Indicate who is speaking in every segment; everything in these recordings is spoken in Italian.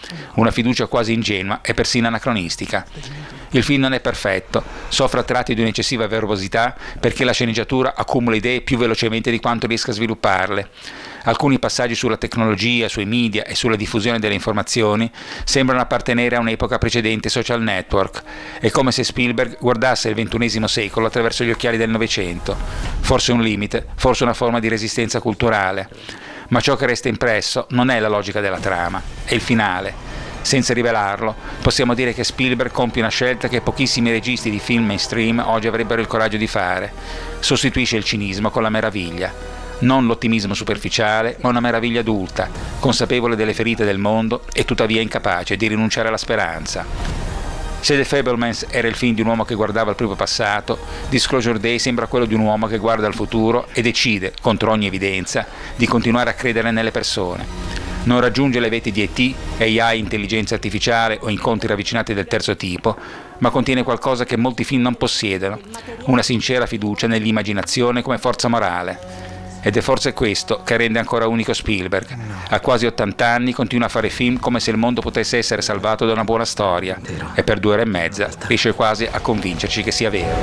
Speaker 1: Una fiducia quasi ingenua e persino anacronistica. Il film non è perfetto, soffre a tratti di un'eccessiva verbosità perché la sceneggiatura accumula idee più velocemente di quanto riesca a svilupparle. Alcuni passaggi sulla tecnologia, sui media e sulla diffusione delle informazioni sembrano appartenere a un'epoca precedente ai social network. È come se Spielberg guardasse il XXI secolo attraverso gli occhiali del Novecento. Forse un limite, forse una forma di resistenza culturale. Ma ciò che resta impresso non è la logica della trama, è il finale. Senza rivelarlo, possiamo dire che Spielberg compie una scelta che pochissimi registi di film mainstream oggi avrebbero il coraggio di fare. Sostituisce il cinismo con la meraviglia. Non l'ottimismo superficiale, ma una meraviglia adulta, consapevole delle ferite del mondo e tuttavia incapace di rinunciare alla speranza. Se The Fabelmans era il film di un uomo che guardava al proprio passato, Disclosure Day sembra quello di un uomo che guarda al futuro e decide, contro ogni evidenza, di continuare a credere nelle persone. Non raggiunge le veti di E.T., AI, intelligenza artificiale o incontri ravvicinati del terzo tipo, ma contiene qualcosa che molti film non possiedono, una sincera fiducia nell'immaginazione come forza morale. Ed è forse questo che rende ancora unico Spielberg. A quasi 80 anni continua a fare film come se il mondo potesse essere salvato da una buona storia, e per 2 ore e mezza riesce quasi a convincerci che sia vero.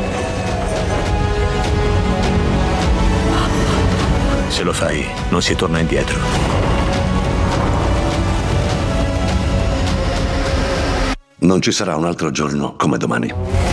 Speaker 2: Se lo fai, non si torna indietro.
Speaker 3: Non ci sarà un altro giorno come domani.